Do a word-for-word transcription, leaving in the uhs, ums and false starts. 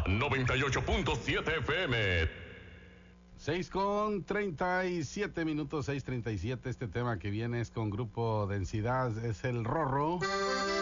noventa y ocho punto siete F M. seis con treinta y siete minutos, seis treinta y siete. Este tema que viene es con Grupo Densidad, es el Rorro.